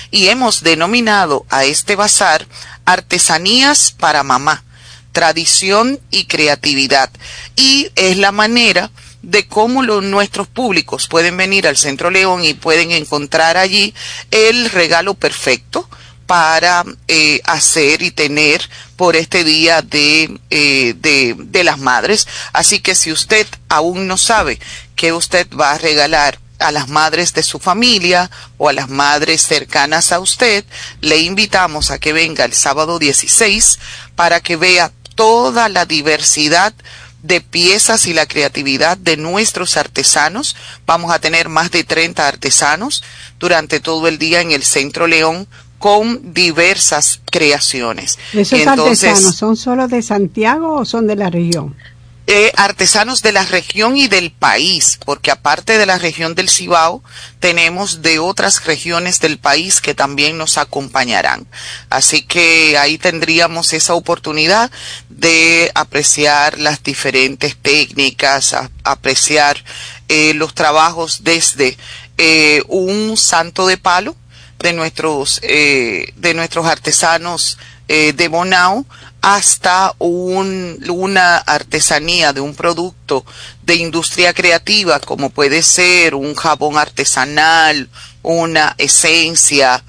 y hemos denominado a este bazar Artesanías para Mamá, Tradición y Creatividad. Y es la manera de cómo nuestros públicos pueden venir al Centro León y pueden encontrar allí el regalo perfecto para hacer y tener por este día de las madres. Así que si usted aún no sabe qué usted va a regalar a las madres de su familia o a las madres cercanas a usted, le invitamos a que venga el sábado 16 para que vea toda la diversidad de piezas y la creatividad de nuestros artesanos. Vamos a tener más de 30 artesanos durante todo el día en el Centro León con diversas creaciones. ¿Esos artesanos son solo de Santiago o son de la región? Artesanos de la región y del país, porque aparte de la región del Cibao, tenemos de otras regiones del país que también nos acompañarán. Así que ahí tendríamos esa oportunidad de apreciar las diferentes técnicas, apreciar los trabajos desde un santo de palo de nuestros artesanos de Bonao, hasta una artesanía de un producto de industria creativa, como puede ser un jabón artesanal, una esencia,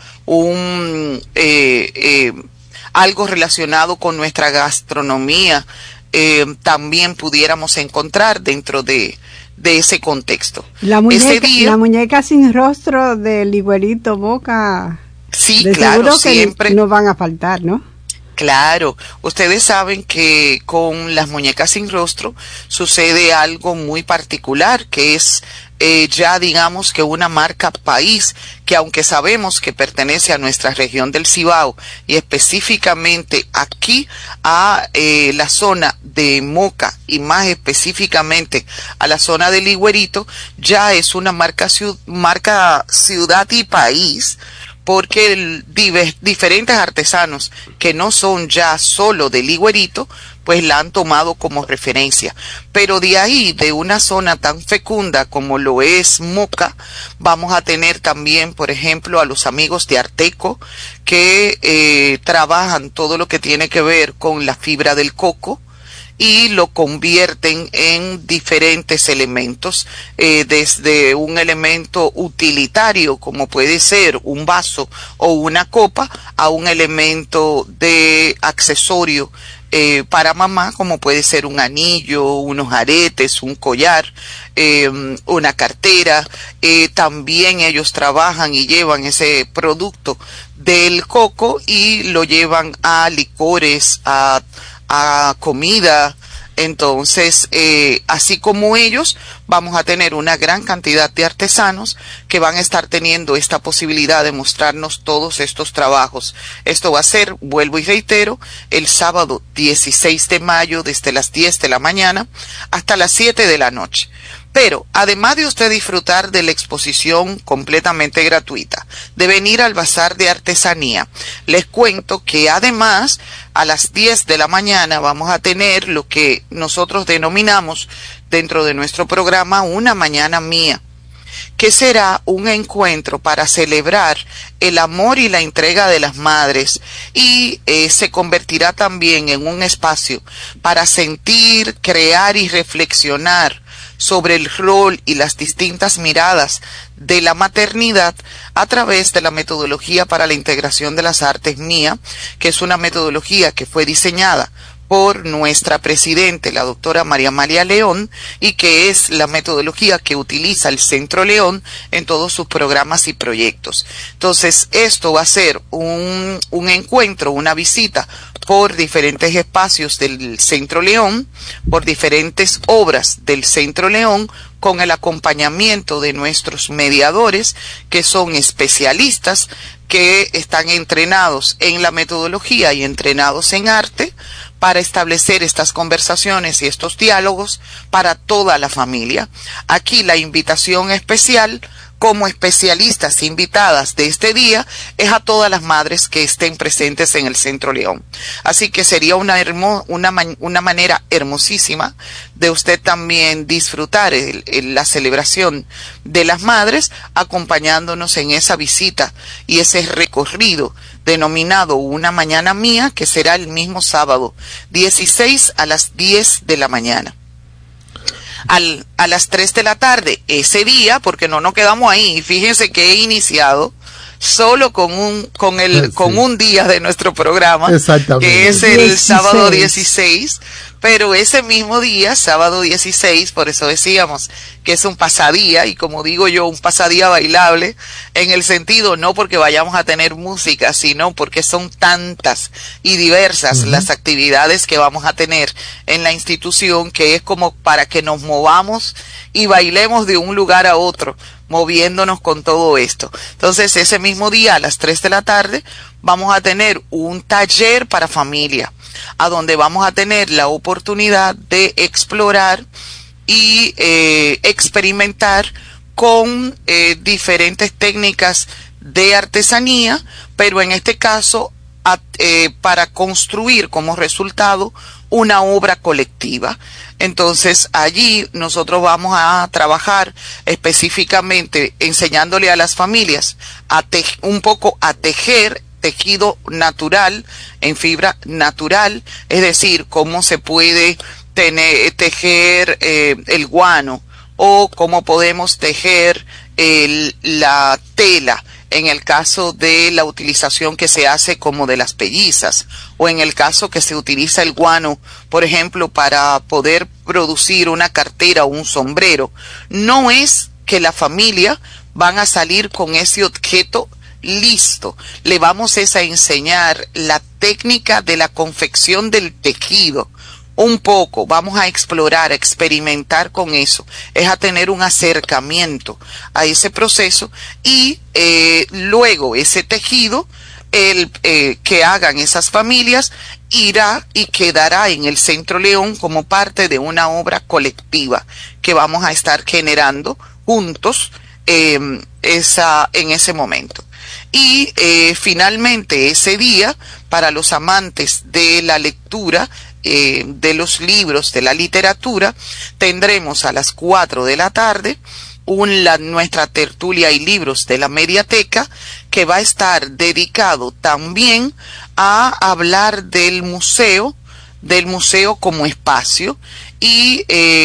algo relacionado con nuestra gastronomía, también pudiéramos encontrar dentro de ese contexto. La muñeca sin rostro del Ligüerito Boca. Sí, claro, siempre. Que no van a faltar, ¿no? Claro, ustedes saben que con las muñecas sin rostro sucede algo muy particular, que es ya digamos que una marca país, que aunque sabemos que pertenece a nuestra región del Cibao y específicamente aquí a la zona de Moca y más específicamente a la zona de Ligüerito, ya es una marca ciudad y país, porque diferentes artesanos que no son ya solo de Ligüerito, pues la han tomado como referencia. Pero de ahí, de una zona tan fecunda como lo es Moca, vamos a tener también, por ejemplo, a los amigos de Arteco, que trabajan todo lo que tiene que ver con la fibra del coco, y lo convierten en diferentes elementos, desde un elemento utilitario como puede ser un vaso o una copa, a un elemento de accesorio para mamá, como puede ser un anillo, unos aretes, un collar, una cartera. También ellos trabajan y llevan ese producto del coco y lo llevan a licores, a comida. Entonces, así como ellos, vamos a tener una gran cantidad de artesanos que van a estar teniendo esta posibilidad de mostrarnos todos estos trabajos. Esto va a ser, vuelvo y reitero, el sábado 16 de mayo desde las 10 de la mañana hasta las 7 de la noche. Pero, además de usted disfrutar de la exposición completamente gratuita, de venir al Bazar de Artesanía, les cuento que además a las 10 de la mañana vamos a tener lo que nosotros denominamos dentro de nuestro programa una mañana mía, que será un encuentro para celebrar el amor y la entrega de las madres, y se convertirá también en un espacio para sentir, crear y reflexionar sobre el rol y las distintas miradas de la maternidad a través de la metodología para la integración de las artes MIA, que es una metodología que fue diseñada por nuestra presidente, la doctora María Amalia León, y que es la metodología que utiliza el Centro León en todos sus programas y proyectos. Entonces, esto va a ser un encuentro, una visita por diferentes espacios del Centro León, por diferentes obras del Centro León, con el acompañamiento de nuestros mediadores, que son especialistas, que están entrenados en la metodología y entrenados en arte, para establecer estas conversaciones y estos diálogos para toda la familia. Aquí la invitación especial como especialistas invitadas de este día es a todas las madres que estén presentes en el Centro León. Así que sería una manera hermosísima de usted también disfrutar la celebración de las madres, acompañándonos en esa visita y ese recorrido denominado Una Mañana Mía, que será el mismo sábado 16 a las 10 de la mañana. A las 3 de la tarde, ese día, porque no nos quedamos ahí, fíjense que he iniciado solo con un día de nuestro programa, que es el 16. Sábado 16, pero ese mismo día, sábado 16, por eso decíamos que es un pasadía, y como digo yo, un pasadía bailable, en el sentido no porque vayamos a tener música, sino porque son tantas y diversas las actividades que vamos a tener en la institución, que es como para que nos movamos y bailemos de un lugar a otro, moviéndonos con todo esto. Entonces, ese mismo día, a las 3 de la tarde, vamos a tener un taller para familia, a donde vamos a tener la oportunidad de explorar y experimentar con diferentes técnicas de artesanía, pero en este caso para construir como resultado una obra colectiva. Entonces allí nosotros vamos a trabajar específicamente enseñándole a las familias un poco a tejer tejido natural, en fibra natural, es decir, cómo se puede tejer el guano, o cómo podemos tejer la tela en el caso de la utilización que se hace como de las pellizas, o en el caso que se utiliza el guano, por ejemplo, para poder producir una cartera o un sombrero. No es que la familia van a salir con ese objeto listo, le vamos a enseñar la técnica de la confección del tejido. Un poco, vamos a explorar, a experimentar con eso, es a tener un acercamiento a ese proceso, y luego ese tejido, que hagan esas familias, irá y quedará en el Centro León como parte de una obra colectiva que vamos a estar generando juntos en ese momento. Y finalmente ese día, para los amantes de la lectura, de los libros, de la literatura, tendremos a las 4 de la tarde nuestra tertulia y libros de la mediateca, que va a estar dedicado también a hablar del museo como espacio, y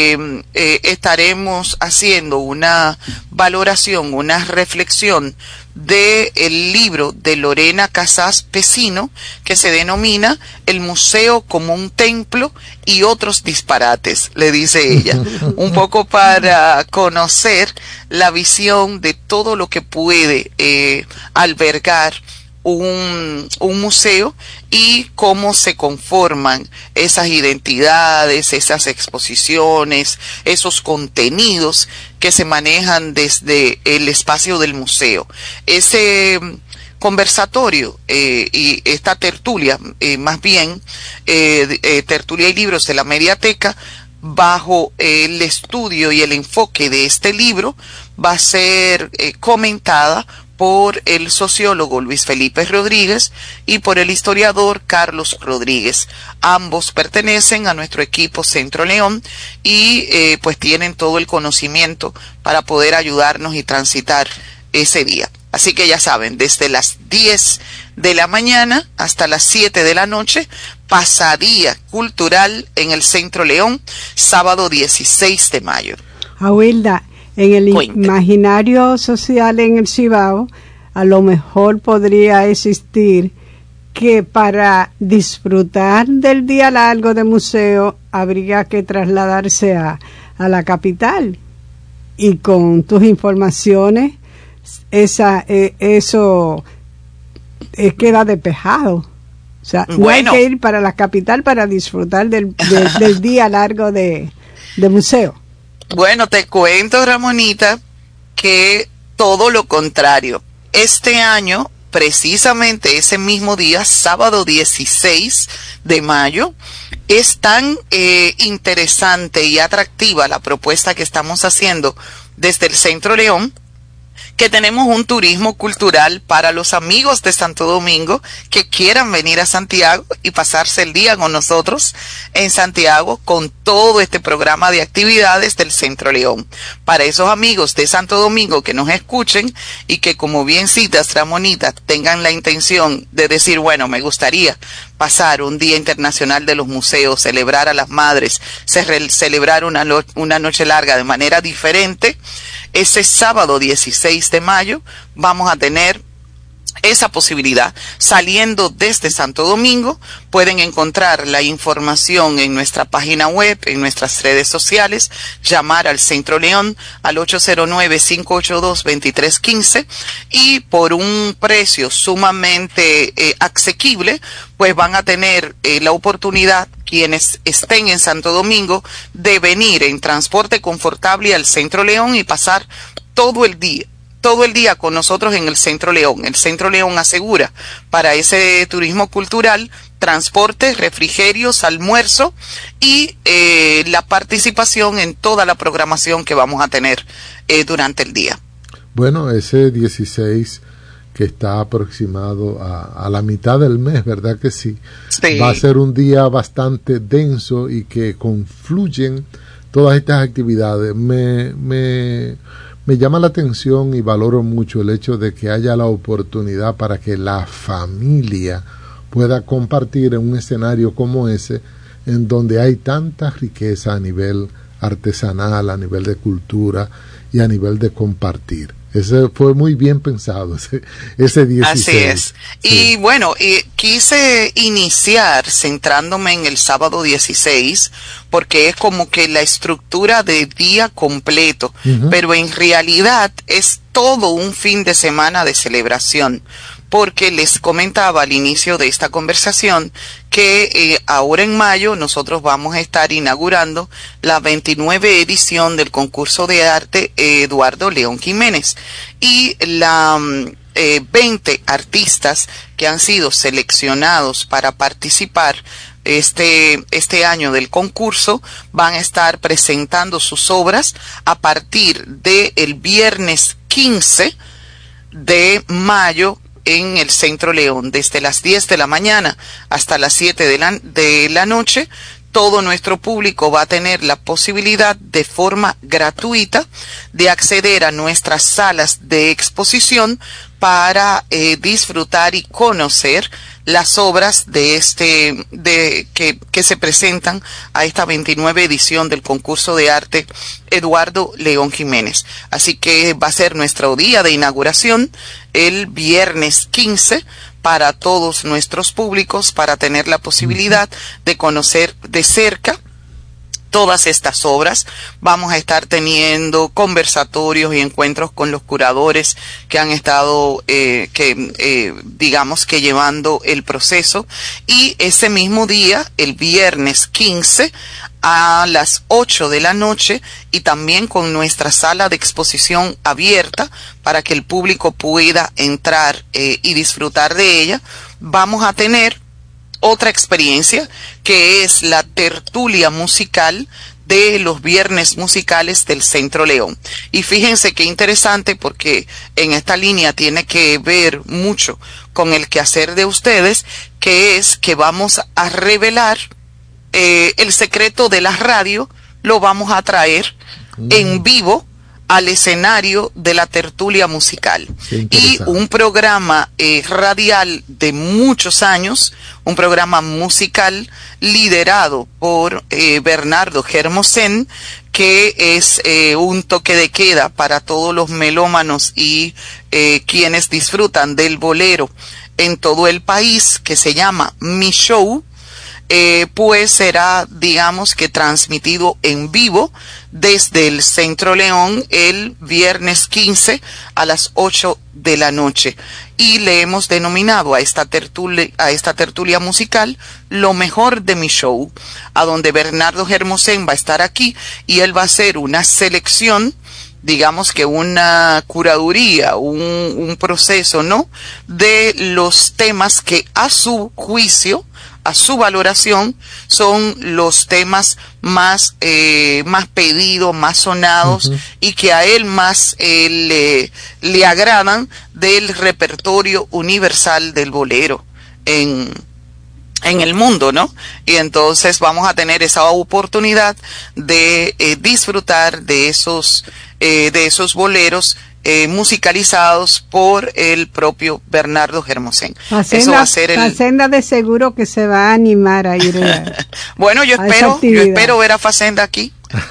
estaremos haciendo una valoración, una reflexión del libro de Lorena Casas Pesino, que se denomina El museo como un templo y otros disparates, le dice ella, un poco para conocer la visión de todo lo que puede albergar un museo, y cómo se conforman esas identidades, esas exposiciones, esos contenidos que se manejan desde el espacio del museo. Ese conversatorio y esta tertulia, más bien, tertulia y libros de la mediateca, bajo el estudio y el enfoque de este libro, va a ser comentada por el sociólogo Luis Felipe Rodríguez y por el historiador Carlos Rodríguez. Ambos pertenecen a nuestro equipo Centro León y pues tienen todo el conocimiento para poder ayudarnos y transitar ese día. Así que ya saben, desde las 10 de la mañana hasta las 7 de la noche, pasadía cultural en el Centro León, sábado 16 de mayo. Awilda, en el imaginario social en el Cibao, a lo mejor podría existir que para disfrutar del día largo de museo habría que trasladarse a la capital, y con tus informaciones eso queda despejado. O sea, bueno, no hay que ir para la capital para disfrutar del día largo de museo. Bueno, te cuento, Ramonita, que todo lo contrario. Este año, precisamente ese mismo día, sábado 16 de mayo, es tan interesante y atractiva la propuesta que estamos haciendo desde el Centro León, que tenemos un turismo cultural para los amigos de Santo Domingo que quieran venir a Santiago y pasarse el día con nosotros en Santiago con todo este programa de actividades del Centro León. Para esos amigos de Santo Domingo que nos escuchen y que, como bien citas, Ramonita, tengan la intención de decir, bueno, me gustaría pasar un Día Internacional de los Museos, celebrar a las madres, celebrar una noche larga de manera diferente. Ese sábado 16 de mayo vamos a tener esa posibilidad. Saliendo desde Santo Domingo, pueden encontrar la información en nuestra página web, en nuestras redes sociales, llamar al Centro León al 809-582-2315 y por un precio sumamente asequible, pues van a tener la oportunidad, quienes estén en Santo Domingo, de venir en transporte confortable al Centro León y pasar todo el día con nosotros en el Centro León. El Centro León asegura para ese turismo cultural transporte, refrigerios, almuerzo y la participación en toda la programación que vamos a tener durante el día. Bueno, ese 16 que está aproximado a la mitad del mes, ¿verdad que sí? Sí. Va a ser un día bastante denso y que confluyen todas estas actividades. Me llama la atención y valoro mucho el hecho de que haya la oportunidad para que la familia pueda compartir en un escenario como ese, en donde hay tanta riqueza a nivel artesanal, a nivel de cultura y a nivel de compartir. Ese fue muy bien pensado, ese 16. Así es. Sí. Y bueno, quise iniciar centrándome en el sábado 16, porque es como que la estructura de día completo, pero en realidad es todo un fin de semana de celebración. Porque les comentaba al inicio de esta conversación que ahora en mayo nosotros vamos a estar inaugurando la 29 edición del concurso de arte Eduardo León Jiménez y la 20 artistas que han sido seleccionados para participar este año del concurso van a estar presentando sus obras a partir del viernes 15 de mayo en el Centro León, desde las 10 de la mañana hasta las 7 de la noche. Todo nuestro público va a tener la posibilidad de forma gratuita de acceder a nuestras salas de exposición para disfrutar y conocer las obras que se presentan a esta 29 edición del concurso de arte Eduardo León Jiménez. Así que va a ser nuestro día de inauguración el viernes 15 para todos nuestros públicos, para tener la posibilidad de conocer de cerca todas estas obras. Vamos a estar teniendo conversatorios y encuentros con los curadores que han estado, digamos que llevando el proceso. Y ese mismo día, el viernes 15, a las 8 de la noche, y también con nuestra sala de exposición abierta para que el público pueda entrar y disfrutar de ella, vamos a tener otra experiencia que es la tertulia musical de los viernes musicales del Centro León. Y fíjense qué interesante, porque en esta línea tiene que ver mucho con el quehacer de ustedes, que es que vamos a revelar el secreto de la radio, lo vamos a traer en vivo al escenario de la tertulia musical. Y un programa radial de muchos años, un programa musical liderado por Bernardo Hermosén, que es un toque de queda para todos los melómanos y quienes disfrutan del bolero en todo el país, que se llama Mi Show. Pues será, digamos que transmitido en vivo desde el Centro León el viernes 15 a las 8 de la noche. Y le hemos denominado a esta tertulia musical Lo Mejor de Mi Show, a donde Bernardo Hermosén va a estar aquí y él va a hacer una selección, digamos que una curaduría, un proceso, ¿no?, de los temas que a su juicio a su valoración son los temas más pedidos, más sonados, y que a él más le agradan del repertorio universal del bolero en el mundo, ¿no? Y entonces vamos a tener esa oportunidad de disfrutar de esos boleros musicalizados por el propio Bernardo Hermosén. Eso va a ser Facenda de seguro que se va a animar a ir bueno, yo espero ver a Facenda aquí.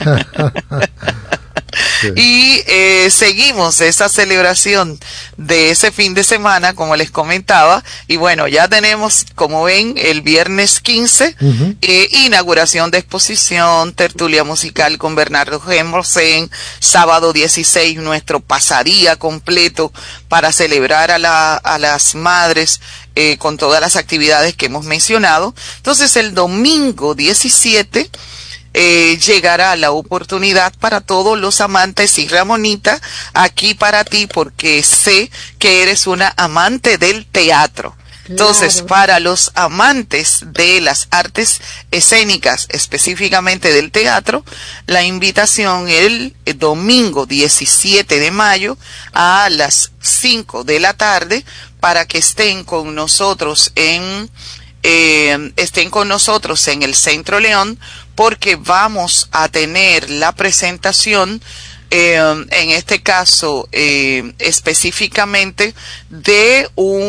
Sí. Y seguimos esa celebración de ese fin de semana, como les comentaba, y bueno, ya tenemos, como ven, el viernes 15, inauguración de exposición, tertulia musical con Bernardo Hermosén, sábado 16, nuestro pasadía completo para celebrar a las madres, con todas las actividades que hemos mencionado. Entonces, el domingo 17, llegará la oportunidad para todos los amantes, y Ramonita, aquí para ti, porque sé que eres una amante del teatro. Entonces, claro, para los amantes de las artes escénicas, específicamente del teatro, la invitación el domingo 17 de mayo a las 5 de la tarde para que estén con nosotros en el Centro León, porque vamos a tener la presentación, en este caso específicamente de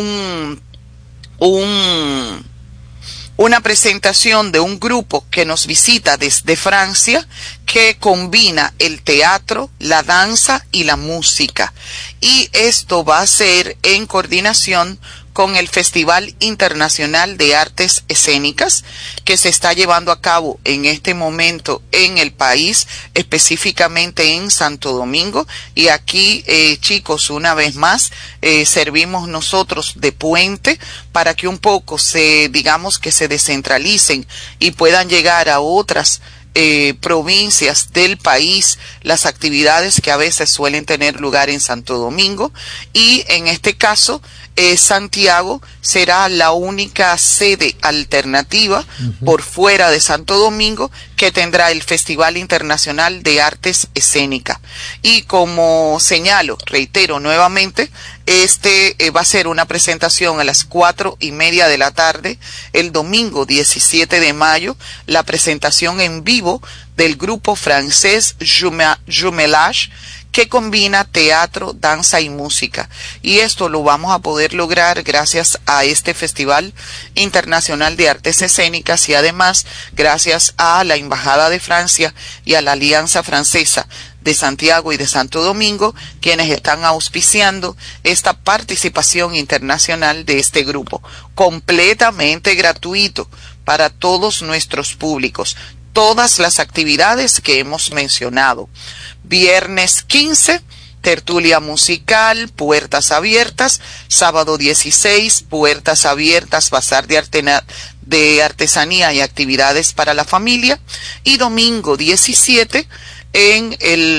una presentación de un grupo que nos visita desde Francia, que combina el teatro, la danza y la música. Y esto va a ser en coordinación con el Festival Internacional de Artes Escénicas, que se está llevando a cabo en este momento en el país, específicamente en Santo Domingo. Y aquí, chicos, una vez más, servimos nosotros de puente para que un poco se descentralicen y puedan llegar a otras provincias del país las actividades que a veces suelen tener lugar en Santo Domingo. Y en este caso, Santiago será la única sede alternativa por fuera de Santo Domingo que tendrá el Festival Internacional de Artes Escénicas. Y como señalo, reitero nuevamente, va a ser una presentación a las 4:30 de la tarde, el domingo 17 de mayo, la presentación en vivo del grupo francés Jumelage, que combina teatro, danza y música. Y esto lo vamos a poder lograr gracias a este Festival Internacional de Artes Escénicas, y además gracias a la Embajada de Francia y a la Alianza Francesa de Santiago y de Santo Domingo, quienes están auspiciando esta participación internacional de este grupo, completamente gratuito para todos nuestros públicos. Todas las actividades que hemos mencionado. Viernes 15, tertulia musical, puertas abiertas. Sábado 16, puertas abiertas, bazar de artesanía y actividades para la familia. Y domingo 17, en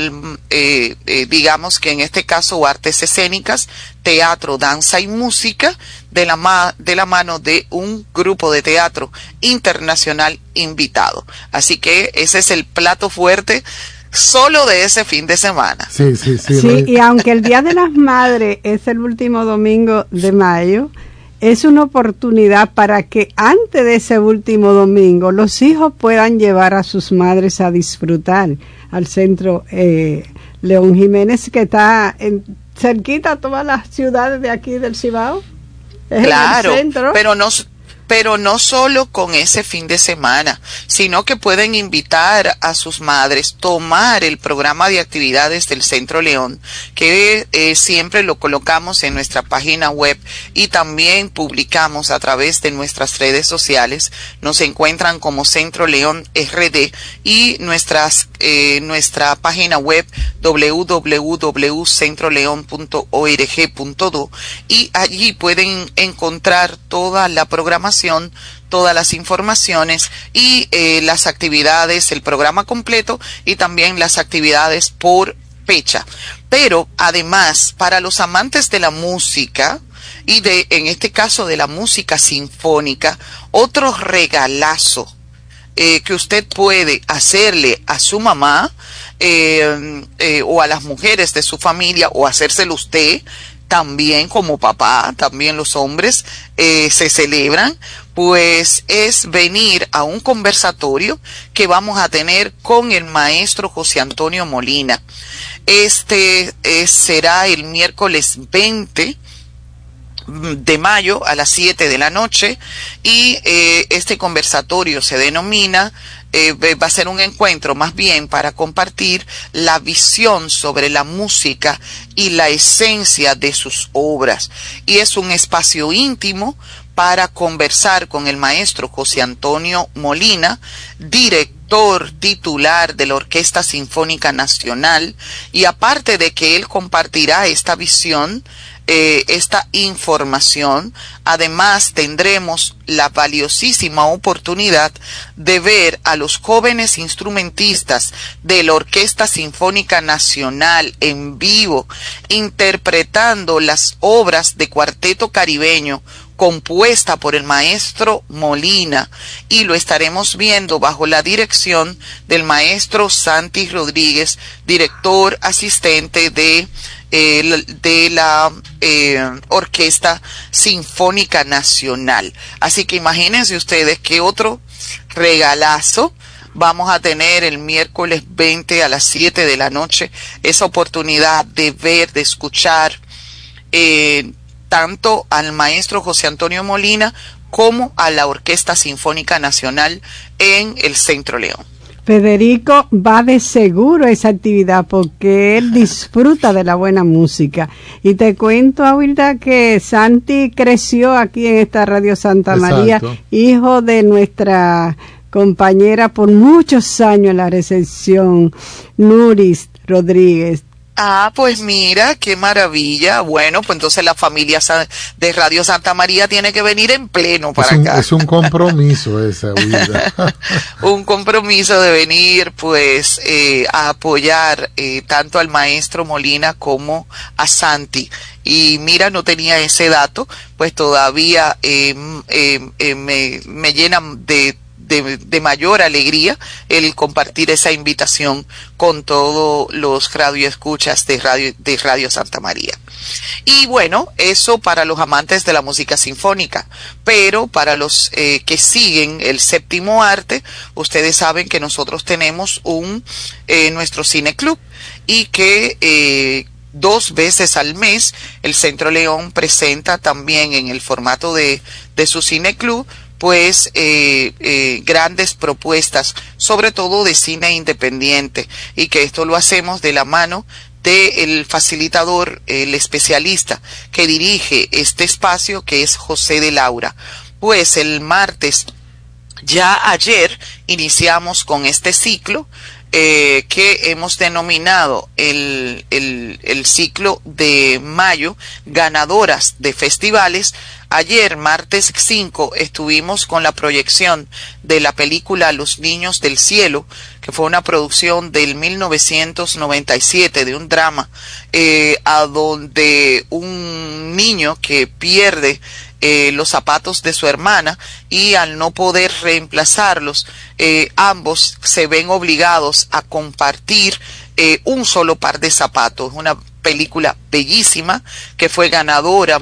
digamos que en este caso artes escénicas, teatro, danza y música, de la mano de un grupo de teatro internacional invitado. Así que ese es el plato fuerte solo de ese fin de semana. Sí, y aunque el Día de las Madres es el último domingo de mayo, es una oportunidad para que antes de ese último domingo los hijos puedan llevar a sus madres a disfrutar al Centro León Jiménez, que está cerquita a todas las ciudades de aquí del Cibao. Claro, pero no solo con ese fin de semana, sino que pueden invitar a sus madres, tomar el programa de actividades del Centro León, que siempre lo colocamos en nuestra página web y también publicamos a través de nuestras redes sociales. Nos encuentran como Centro León RD, y nuestra página web www.centroleon.org.do, y allí pueden encontrar toda la programación, todas las informaciones y las actividades, el programa completo, y también las actividades por fecha. Pero además, para los amantes de la música, Y en este caso de la música sinfónica, otro regalazo que usted puede hacerle a su mamá o a las mujeres de su familia, o hacérselo usted también como papá, también los hombres se celebran, pues es venir a un conversatorio que vamos a tener con el maestro José Antonio Molina. Será el miércoles 20 de mayo a las 7 de la noche, y este conversatorio se denomina, va a ser un encuentro más bien para compartir la visión sobre la música y la esencia de sus obras, y es un espacio íntimo para conversar con el maestro José Antonio Molina, director titular de la Orquesta Sinfónica Nacional, y aparte de que él compartirá esta visión, esta información, además tendremos la valiosísima oportunidad de ver a los jóvenes instrumentistas de la Orquesta Sinfónica Nacional en vivo interpretando las obras de Cuarteto Caribeño compuesta por el maestro Molina, y lo estaremos viendo bajo la dirección del maestro Santi Rodríguez, director asistente de la Orquesta Sinfónica Nacional. Así que imagínense ustedes qué otro regalazo vamos a tener el miércoles 20 a las 7 de la noche, esa oportunidad de ver, de escuchar tanto al maestro José Antonio Molina como a la Orquesta Sinfónica Nacional en el Centro León. Federico va de seguro a esa actividad porque él disfruta de la buena música. Y te cuento, Avilda, que Santi creció aquí en esta Radio Santa María, hijo de nuestra compañera por muchos años en la recepción, Nuris Rodríguez. Ah, pues mira, qué maravilla. Bueno, pues entonces la familia de Radio Santa María tiene que venir en pleno para acá. Es un compromiso esa vida. Un compromiso de venir, pues, a apoyar tanto al maestro Molina como a Santi. Y mira, no tenía ese dato, pues todavía me llena de mayor alegría el compartir esa invitación con todos los radioescuchas de Radio Santa María. Y bueno, eso para los amantes de la música sinfónica, pero para los que siguen el séptimo arte, ustedes saben que nosotros tenemos nuestro cine club, y que 2 veces al mes el Centro León presenta también en el formato de su cine club, pues grandes propuestas, sobre todo de cine independiente, y que esto lo hacemos de la mano del facilitador, el especialista que dirige este espacio, que es José de Laura. Pues el martes, ya ayer, iniciamos con este ciclo que hemos denominado el ciclo de mayo, ganadoras de festivales. Ayer, martes 5, estuvimos con la proyección de la película Los Niños del Cielo, que fue una producción del 1997, de un drama, a donde un niño que pierde los zapatos de su hermana, y al no poder reemplazarlos, ambos se ven obligados a compartir un solo par de zapatos. Una película bellísima que fue ganadora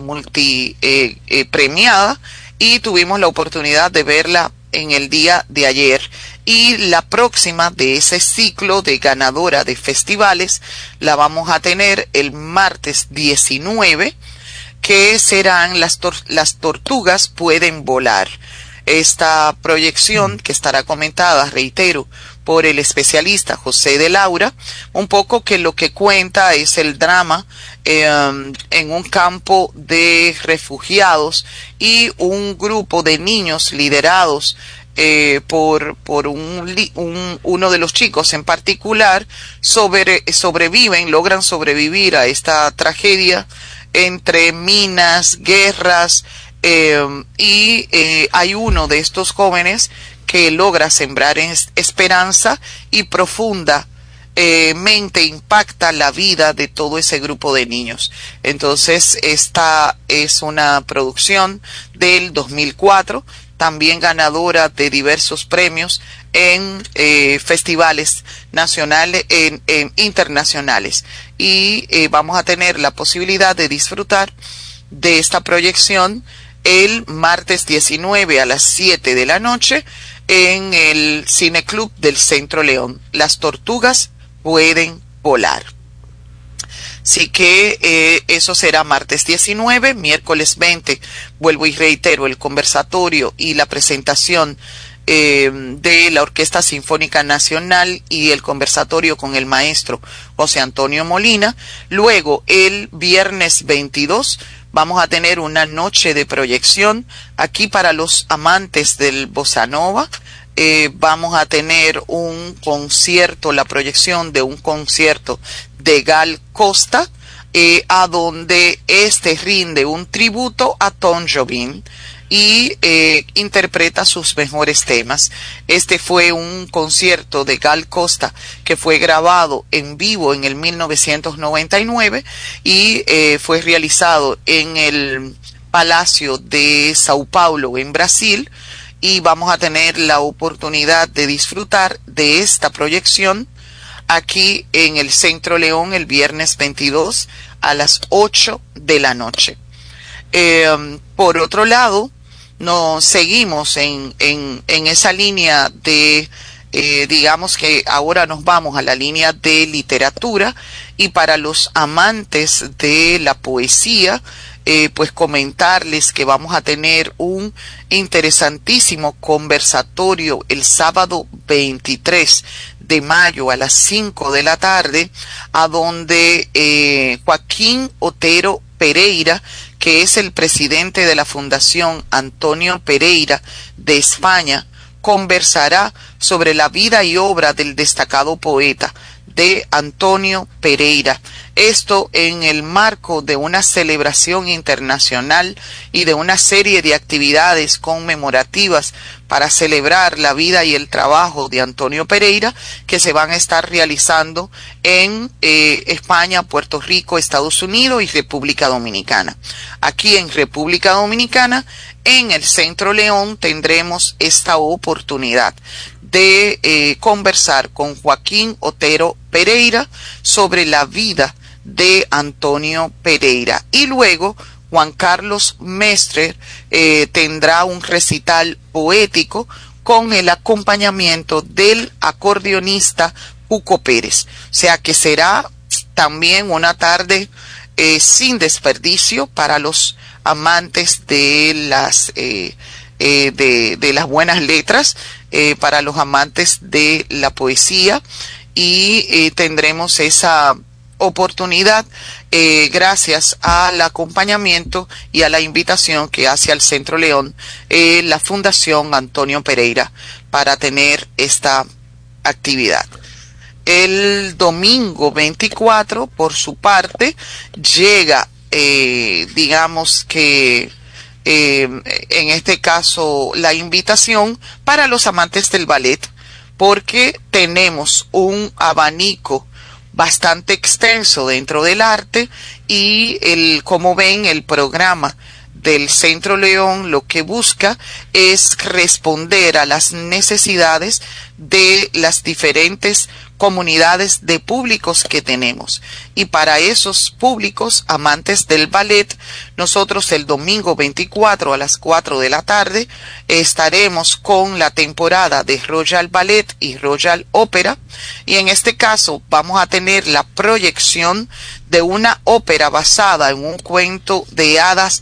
premiada, y tuvimos la oportunidad de verla en el día de ayer. Y la próxima de ese ciclo de ganadora de festivales la vamos a tener el martes 19, que serán las tortugas pueden volar. Esta proyección, que estará comentada, reitero, por el especialista José de Laura, un poco que lo que cuenta es el drama en un campo de refugiados, y un grupo de niños liderados por uno de los chicos en particular, logran sobrevivir a esta tragedia entre minas, guerras, y hay uno de estos jóvenes que logra sembrar esperanza y profunda mente impacta la vida de todo ese grupo de niños. Entonces, esta es una producción del 2004, también ganadora de diversos premios en festivales nacionales, internacionales. Y vamos a tener la posibilidad de disfrutar de esta proyección el martes 19 a las 7 de la noche en el Cineclub del Centro León. Las tortugas pueden volar. Así que eso será martes 19, miércoles 20, vuelvo y reitero, el conversatorio y la presentación de la Orquesta Sinfónica Nacional y el conversatorio con el maestro José Antonio Molina. Luego, el viernes 22, vamos a tener una noche de proyección aquí para los amantes del bossa nova. Vamos a tener un concierto, la proyección de un concierto de Gal Costa, a donde rinde un tributo a Tom Jobim y interpreta sus mejores temas. Este fue un concierto de Gal Costa que fue grabado en vivo en el 1999 y fue realizado en el Palacio de Sao Paulo, en Brasil, y vamos a tener la oportunidad de disfrutar de esta proyección aquí en el Centro León el viernes 22 a las 8 de la noche. Por otro lado, nos seguimos en esa línea de, digamos que ahora nos vamos a la línea de literatura, y para los amantes de la poesía, pues comentarles que vamos a tener un interesantísimo conversatorio el sábado 23 de mayo a las 5 de la tarde, a donde Joaquín Otero Pereira, que es el presidente de la Fundación Antonio Pereira de España, conversará sobre la vida y obra del destacado poeta de Antonio Pereira. Esto en el marco de una celebración internacional y de una serie de actividades conmemorativas para celebrar la vida y el trabajo de Antonio Pereira, que se van a estar realizando en España, Puerto Rico, Estados Unidos y República Dominicana. Aquí en República Dominicana, en el Centro León, tendremos esta oportunidad de conversar con Joaquín Otero Pereira sobre la vida de Antonio Pereira. Y luego Juan Carlos Mestre tendrá un recital poético con el acompañamiento del acordeonista Cuco Pérez. O sea que será también una tarde sin desperdicio para los amantes de las de las buenas letras, para los amantes de la poesía, y tendremos esa oportunidad gracias al acompañamiento y a la invitación que hace al Centro León la Fundación Antonio Pereira para tener esta actividad. El domingo 24, por su parte, llega, digamos que en este caso la invitación para los amantes del ballet, porque tenemos un abanico bastante extenso dentro del arte, y como ven, el programa del Centro León lo que busca es responder a las necesidades de las diferentes comunidades de públicos que tenemos. Y para esos públicos amantes del ballet, nosotros el domingo 24 a las 4 de la tarde estaremos con la temporada de Royal Ballet y Royal Opera, y en este caso vamos a tener la proyección de una ópera basada en un cuento de hadas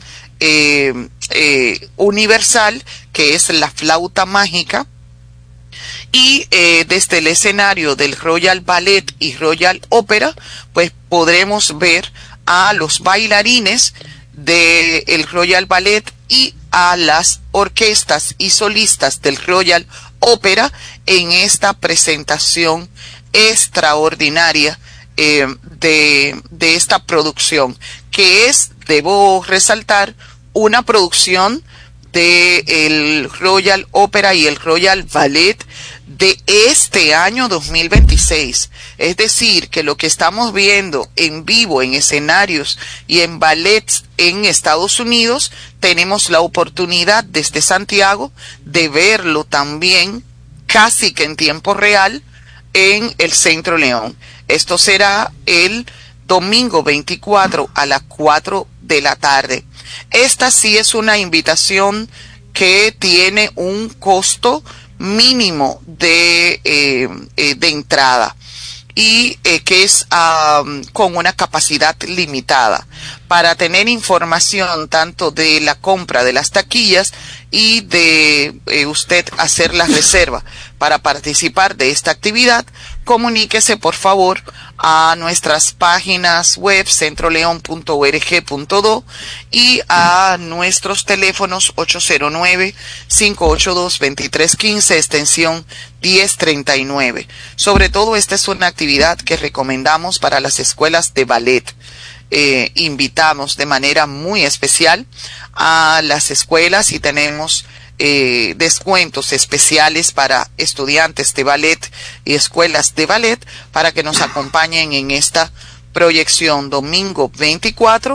universal, que es La Flauta Mágica. Y desde el escenario del Royal Ballet y Royal Opera, pues podremos ver a los bailarines del Royal Ballet y a las orquestas y solistas del Royal Opera en esta presentación extraordinaria de esta producción, que es, debo resaltar, una producción del Royal Opera y el Royal Ballet de este año 2026. Es decir, que lo que estamos viendo en vivo, en escenarios y en ballets en Estados Unidos, tenemos la oportunidad desde Santiago de verlo también casi que en tiempo real en el Centro León. Esto será el domingo 24 a las 4 de la tarde. Esta sí es una invitación que tiene un costo mínimo de entrada y que es con una capacidad limitada. Para tener información tanto de la compra de las taquillas y de usted hacer la reserva para participar de esta actividad, comuníquese por favor a nuestras páginas web centroleon.org.do y a nuestros teléfonos 809-582-2315 extensión 1039. Sobre todo, esta es una actividad que recomendamos para las escuelas de ballet. Invitamos de manera muy especial a las escuelas y tenemos descuentos especiales para estudiantes de ballet y escuelas de ballet para que nos acompañen en esta proyección domingo 24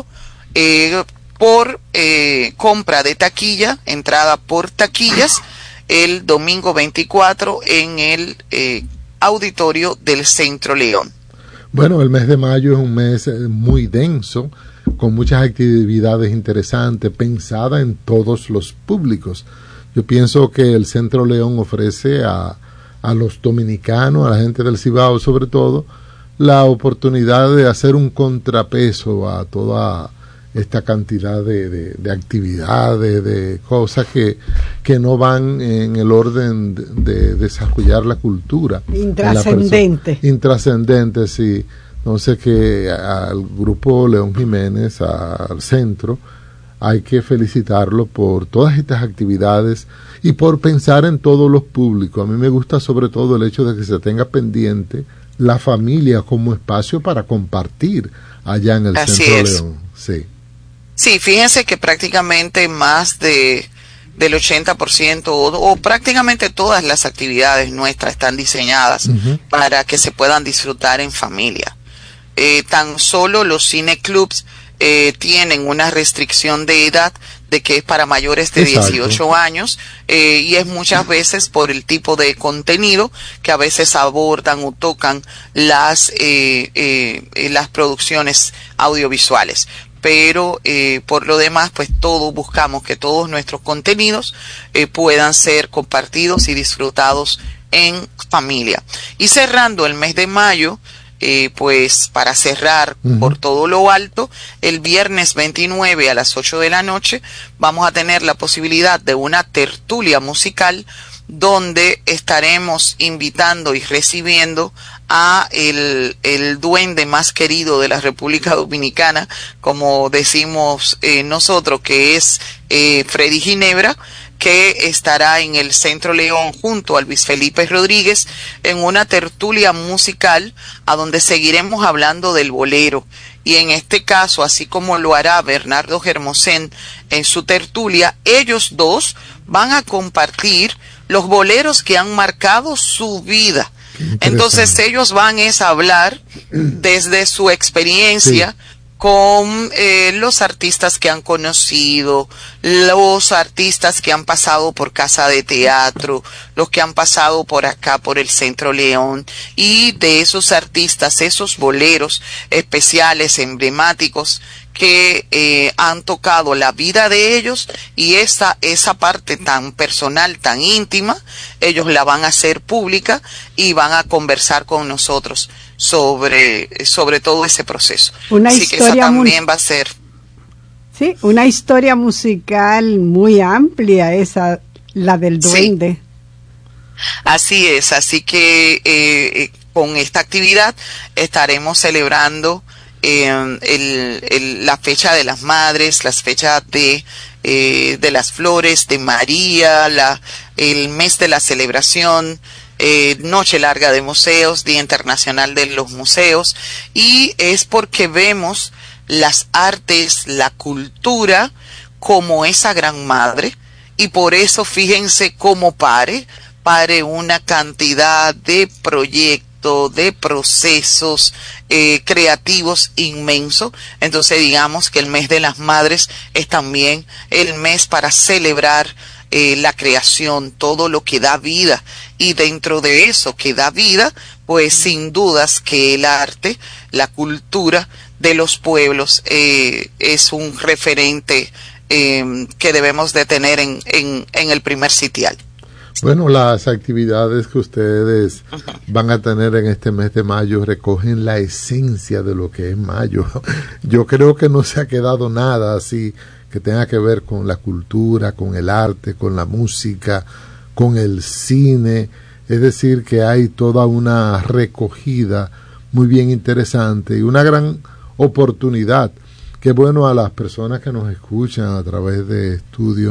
por compra de taquilla, entrada por taquillas, el domingo 24 en el auditorio del Centro León. Bueno, el mes de mayo es un mes muy denso, con muchas actividades interesantes, pensadas en todos los públicos. Yo pienso que el Centro León ofrece a los dominicanos, a la gente del Cibao sobre todo, la oportunidad de hacer un contrapeso a toda esta cantidad de actividades, de cosas que no van en el orden de desarrollar la cultura. Intrascendente. Intrascendente, sí. Entonces que al grupo León Jiménez, al centro, hay que felicitarlo por todas estas actividades y por pensar en todos los públicos. A mí me gusta sobre todo el hecho de que se tenga pendiente la familia como espacio para compartir allá en el Centro León. Sí. Sí, fíjense que prácticamente más del 80% o prácticamente todas las actividades nuestras están diseñadas para que se puedan disfrutar en familia. Tan solo los cineclubs tienen una restricción de edad de que es para mayores de 18 años y es muchas veces por el tipo de contenido que a veces abordan o tocan las producciones audiovisuales. Pero por lo demás, pues buscamos que todos nuestros contenidos puedan ser compartidos y disfrutados en familia. Y cerrando el mes de mayo, pues para cerrar por todo lo alto, el viernes 29 a las 8 de la noche vamos a tener la posibilidad de una tertulia musical donde estaremos invitando y recibiendo a el duende más querido de la República Dominicana, como decimos nosotros, que es Freddy Ginebra, que estará en el Centro León junto a Luis Felipe Rodríguez en una tertulia musical a donde seguiremos hablando del bolero. Y en este caso, así como lo hará Bernardo Germosén en su tertulia, ellos dos van a compartir los boleros que han marcado su vida. Entonces ellos van a hablar desde su experiencia con los artistas que han conocido, los artistas que han pasado por Casa de Teatro, los que han pasado por acá, por el Centro León, y de esos artistas, esos boleros especiales, emblemáticos, que han tocado la vida de ellos, y esa parte tan personal, tan íntima, ellos la van a hacer pública y van a conversar con nosotros sobre todo ese proceso. Así que esa también va a ser. Sí, una historia musical muy amplia, esa, la del duende. Sí. Así es, así que con esta actividad estaremos celebrando la fecha de las madres, las fechas de las flores, de María, el mes de la celebración, Noche Larga de Museos, Día Internacional de los Museos, y es porque vemos las artes, la cultura como esa gran madre, y por eso fíjense cómo pare una cantidad de proyectos, de procesos creativos inmenso. Entonces digamos que el mes de las madres es también el mes para celebrar la creación, todo lo que da vida, y dentro de eso que da vida, pues sin dudas que el arte, la cultura de los pueblos es un referente que debemos de tener en el primer sitial. Bueno, las actividades que ustedes van a tener en este mes de mayo recogen la esencia de lo que es mayo. Yo creo que no se ha quedado nada así que tenga que ver con la cultura, con el arte, con la música, con el cine. Es decir, que hay toda una recogida muy bien interesante y una gran oportunidad. Qué bueno a las personas que nos escuchan a través de Estudio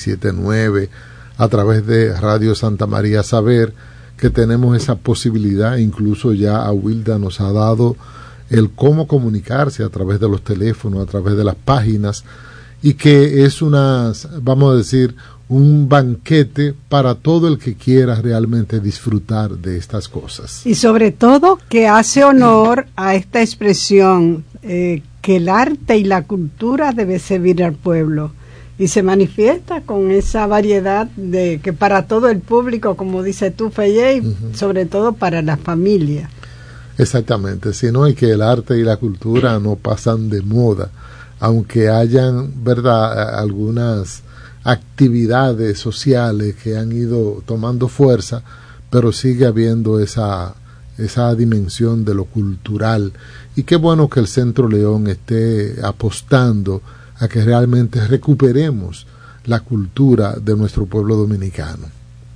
97.9, a través de Radio Santa María, saber que tenemos esa posibilidad. Incluso ya Awilda nos ha dado el cómo comunicarse a través de los teléfonos, a través de las páginas, y que es vamos a decir, un banquete para todo el que quiera realmente disfrutar de estas cosas. Y sobre todo que hace honor a esta expresión, que el arte y la cultura debe servir al pueblo. Y se manifiesta con esa variedad de que para todo el público, como dices tú, Feye, sobre todo para la familia. Exactamente, sino que el arte y la cultura no pasan de moda, aunque hayan, ¿verdad?, algunas actividades sociales que han ido tomando fuerza, pero sigue habiendo esa dimensión de lo cultural. Y qué bueno que el Centro León esté apostando a que realmente recuperemos la cultura de nuestro pueblo dominicano.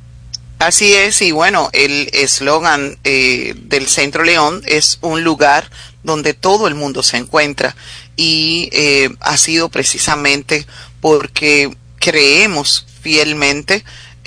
Así es, y bueno, el eslogan del Centro León es un lugar donde todo el mundo se encuentra, y ha sido precisamente porque creemos fielmente,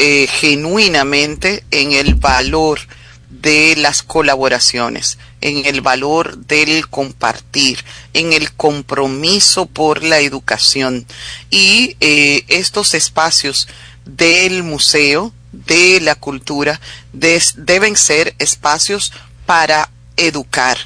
genuinamente, en el valor de las colaboraciones, en el valor del compartir, en el compromiso por la educación. Y estos espacios del museo, de la cultura, deben ser espacios para educar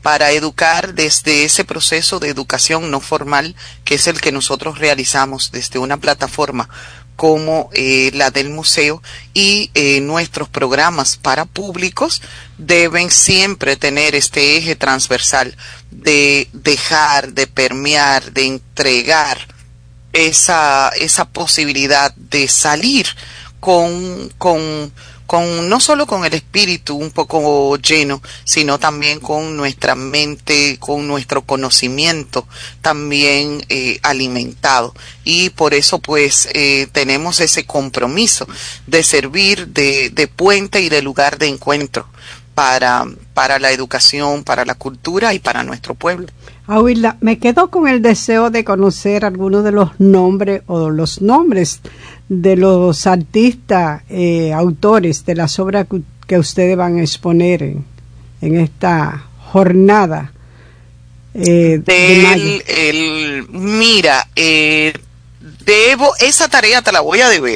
desde ese proceso de educación no formal, que es el que nosotros realizamos desde una plataforma como la del museo, y nuestros programas para públicos deben siempre tener este eje transversal de dejar, de permear, de entregar esa posibilidad de salir con no solo con el espíritu un poco lleno, sino también con nuestra mente, con nuestro conocimiento también alimentado. Y por eso pues tenemos ese compromiso de servir de puente y de lugar de encuentro para la educación, para la cultura y para nuestro pueblo. Awilda, me quedo con el deseo de conocer algunos de los nombres de los artistas, autores de las obras que ustedes van a exponer en esta jornada de mayo. Mira, esa tarea te la voy a deber.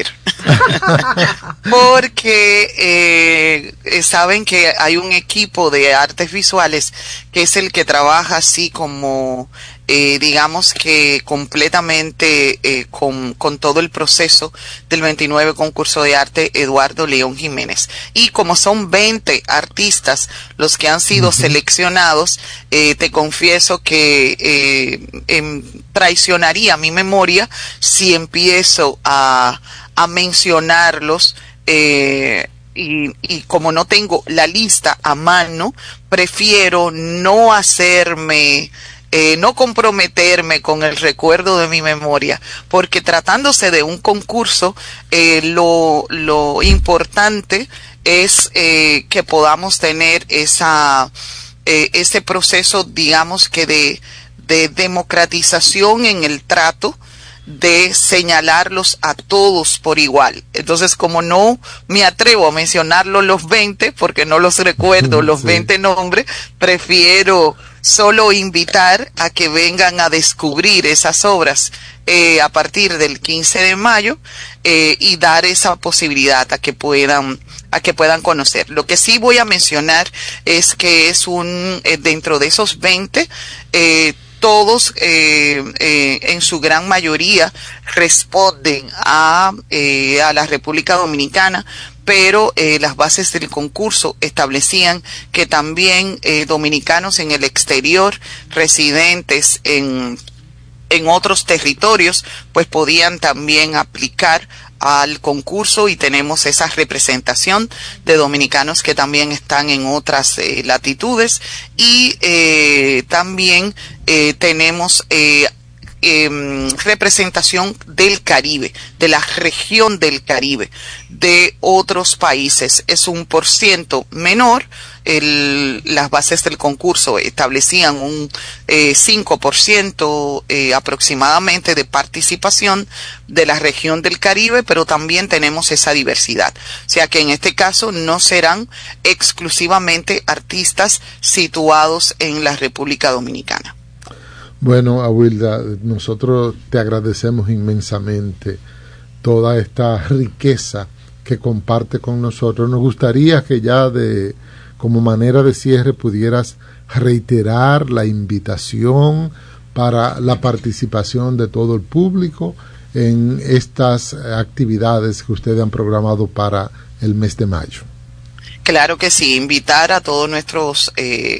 Porque saben que hay un equipo de artes visuales que es el que trabaja así como digamos que completamente con todo el proceso del 29 concurso de arte Eduardo León Jiménez. Y como son 20 artistas los que han sido seleccionados, te confieso que traicionaría mi memoria si empiezo a mencionarlos, y como no tengo la lista a mano, prefiero no comprometerme con el recuerdo de mi memoria, porque tratándose de un concurso, lo importante es que podamos tener ese proceso, digamos que de democratización en el trato, de señalarlos a todos por igual. Entonces, como no me atrevo a mencionarlos los 20, porque no los recuerdo, los 20 nombres, prefiero solo invitar a que vengan a descubrir esas obras a partir del 15 de mayo y dar esa posibilidad a que puedan puedan conocer. Lo que sí voy a mencionar es que es dentro de esos 20, todos en su gran mayoría responden a la República Dominicana, pero las bases del concurso establecían que también dominicanos en el exterior, residentes en otros territorios, pues podían también aplicar al concurso, y tenemos esa representación de dominicanos que también están en otras latitudes, y también tenemos representación del Caribe, de la región del Caribe, de otros países. Es un % menor. Las bases del concurso establecían un 5% aproximadamente de participación de la región del Caribe, pero también tenemos esa diversidad. O sea que en este caso no serán exclusivamente artistas situados en la República Dominicana. Bueno, Awilda, nosotros te agradecemos inmensamente toda esta riqueza que comparte con nosotros. Nos gustaría que ya como manera de cierre pudieras reiterar la invitación para la participación de todo el público en estas actividades que ustedes han programado para el mes de mayo. Claro que sí, invitar a todos nuestros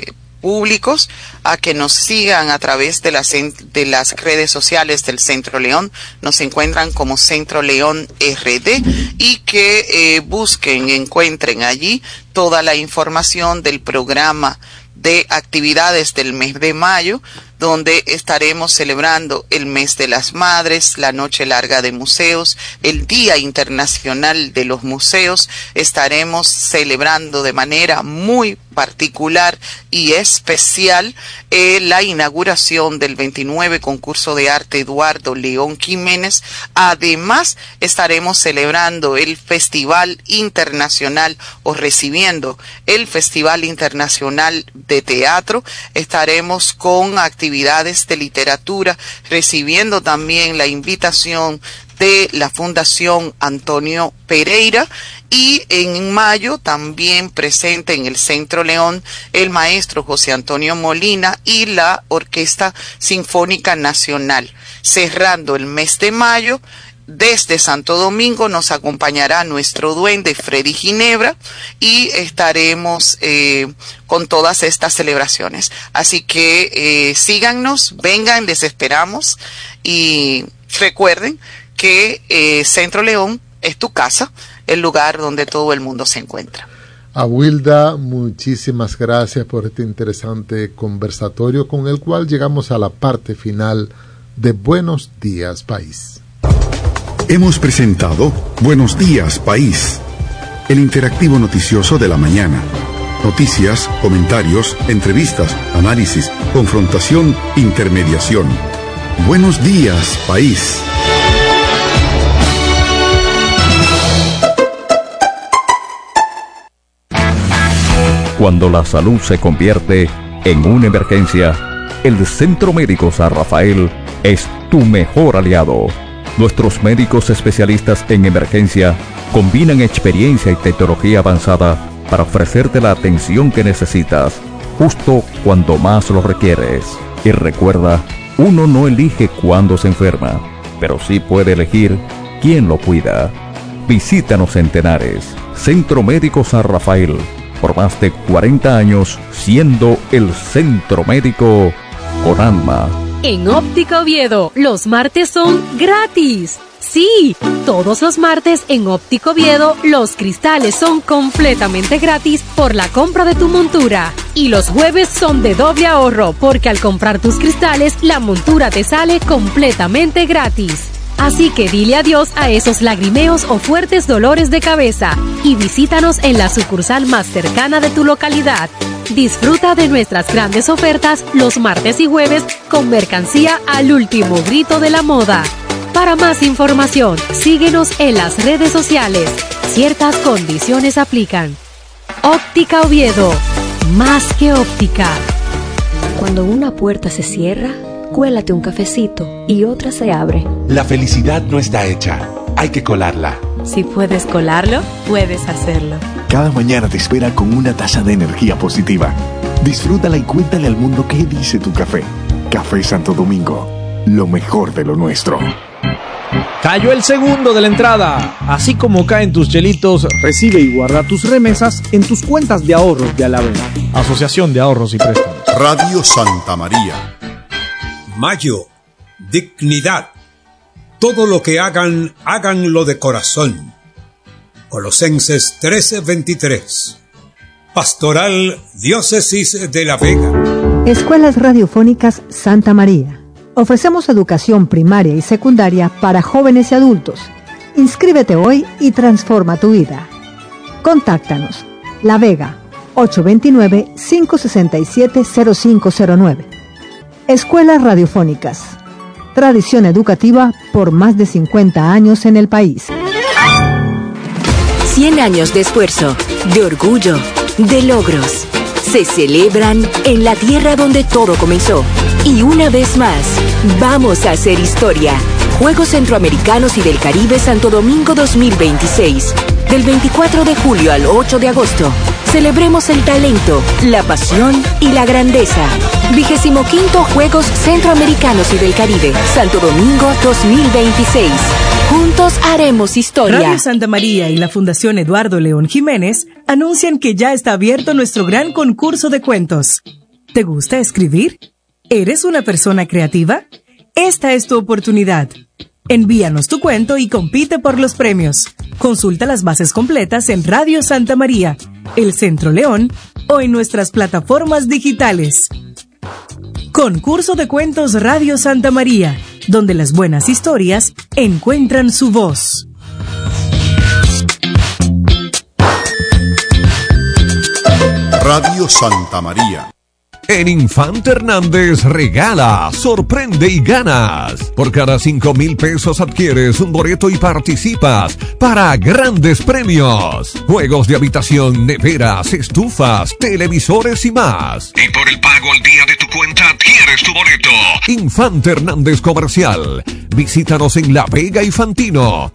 públicos a que nos sigan a través de las redes sociales del Centro León. Nos encuentran como Centro León RD, y que encuentren allí toda la información del programa de actividades del mes de mayo, donde estaremos celebrando el mes de las madres, la noche larga de museos, el Día Internacional de los Museos. Estaremos celebrando de manera muy particular y especial la inauguración del 29 concurso de arte Eduardo León Jiménez. Además, estaremos celebrando el Festival Internacional, o recibiendo el Festival Internacional de Teatro. Estaremos con actividades de literatura, recibiendo también la invitación de la Fundación Antonio Pereira, y en mayo también presente en el Centro León el maestro José Antonio Molina y la Orquesta Sinfónica Nacional. Cerrando el mes de mayo, desde Santo Domingo nos acompañará nuestro duende Freddy Ginebra, y estaremos con todas estas celebraciones. Así que síganos, vengan, les esperamos, y recuerden que Centro León es tu casa, el lugar donde todo el mundo se encuentra. Awilda, muchísimas gracias por este interesante conversatorio, con el cual llegamos a la parte final de Buenos Días País. Hemos presentado Buenos Días País, el interactivo noticioso de la mañana. Noticias, comentarios, entrevistas, análisis, confrontación, intermediación. Buenos Días País. Cuando la salud se convierte en una emergencia, el Centro Médico San Rafael es tu mejor aliado. Nuestros médicos especialistas en emergencia combinan experiencia y tecnología avanzada para ofrecerte la atención que necesitas, justo cuando más lo requieres. Y recuerda, uno no elige cuándo se enferma, pero sí puede elegir quién lo cuida. Visítanos en Tenares, Centro Médico San Rafael, por más de 40 años siendo el centro médico con alma. En Óptica Oviedo, los martes son gratis. Sí, todos los martes en Óptica Oviedo, los cristales son completamente gratis por la compra de tu montura. Y los jueves son de doble ahorro, porque al comprar tus cristales, la montura te sale completamente gratis. Así que dile adiós a esos lagrimeos o fuertes dolores de cabeza y visítanos en la sucursal más cercana de tu localidad. Disfruta de nuestras grandes ofertas los martes y jueves con mercancía al último grito de la moda. Para más información, síguenos en las redes sociales. Ciertas condiciones aplican. Óptica Oviedo, más que óptica. Cuando una puerta se cierra, cuélate un cafecito y otra se abre. La felicidad no está hecha, hay que colarla. Si puedes colarlo, puedes hacerlo. Cada mañana te espera con una taza de energía positiva. Disfrútala y cuéntale al mundo qué dice tu café. Café Santo Domingo, lo mejor de lo nuestro. Cayó el segundo de la entrada. Así como caen tus chelitos, recibe y guarda tus remesas en tus cuentas de ahorros de Alavena. Asociación de Ahorros y Préstamos. Radio Santa María. Mayo, dignidad. Todo lo que hagan, háganlo de corazón. Colosenses 13:23. Pastoral Diócesis de La Vega. Escuelas Radiofónicas Santa María. Ofrecemos educación primaria y secundaria para jóvenes y adultos. Inscríbete hoy y transforma tu vida. Contáctanos. La Vega, 829-567-0509. Escuelas Radiofónicas. Tradición educativa por más de 50 años en el país. 100 años de esfuerzo, de orgullo, de logros. Se celebran en la tierra donde todo comenzó. Y una vez más, vamos a hacer historia. Juegos Centroamericanos y del Caribe Santo Domingo 2026. Del 24 de julio al 8 de agosto. Celebremos el talento, la pasión y la grandeza. 25º Juegos Centroamericanos y del Caribe Santo Domingo 2026. Juntos haremos historia. Radio Santa María y la Fundación Eduardo León Jiménez anuncian que ya está abierto nuestro gran concurso de cuentos. ¿Te gusta escribir? ¿Eres una persona creativa? Esta es tu oportunidad. Envíanos tu cuento y compite por los premios. Consulta las bases completas en Radio Santa María, El Centro León o en nuestras plataformas digitales. Concurso de Cuentos Radio Santa María, donde las buenas historias encuentran su voz. Radio Santa María. En Infante Hernández regala, sorprende y ganas. Por cada 5,000 pesos adquieres un boleto y participas para grandes premios. Juegos de habitación, neveras, estufas, televisores y más. Y por el pago al día de tu cuenta adquieres tu boleto. Infante Hernández Comercial. Visítanos en La Vega y Fantino.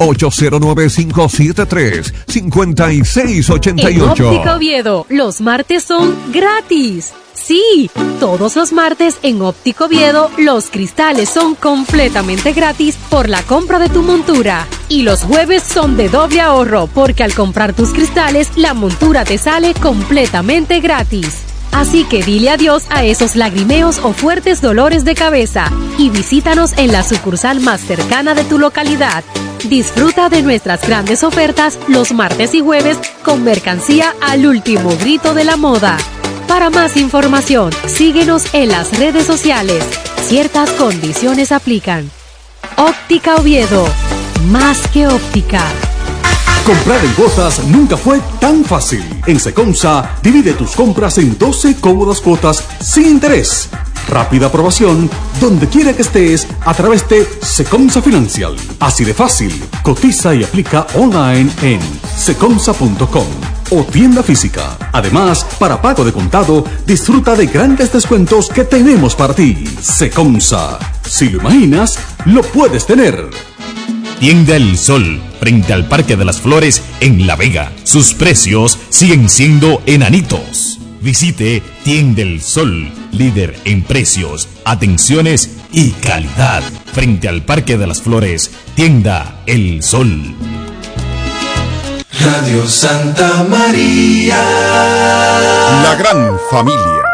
809-573-5688. En Óptica Oviedo, los martes son gratis. Sí, todos los martes en Óptico Oviedo los cristales son completamente gratis por la compra de tu montura. Y los jueves son de doble ahorro porque al comprar tus cristales la montura te sale completamente gratis. Así que dile adiós a esos lagrimeos o fuertes dolores de cabeza y visítanos en la sucursal más cercana de tu localidad. Disfruta de nuestras grandes ofertas los martes y jueves con mercancía al último grito de la moda. Para más información, síguenos en las redes sociales. Ciertas condiciones aplican. Óptica Oviedo, más que óptica. Comprar en cuotas nunca fue tan fácil. En Secomsa, divide tus compras en 12 cómodas cuotas sin interés. Rápida aprobación donde quiera que estés a través de Secomsa Financial. Así de fácil. Cotiza y aplica online en secomsa.com o tienda física. Además, para pago de contado, disfruta de grandes descuentos que tenemos para ti. Secomsa. Si lo imaginas, lo puedes tener. Tienda El Sol, frente al Parque de las Flores en La Vega. Sus precios siguen siendo enanitos. Visite Tienda El Sol, líder en precios, atenciones y calidad. Frente al Parque de las Flores, Tienda El Sol. Radio Santa María. La gran familia.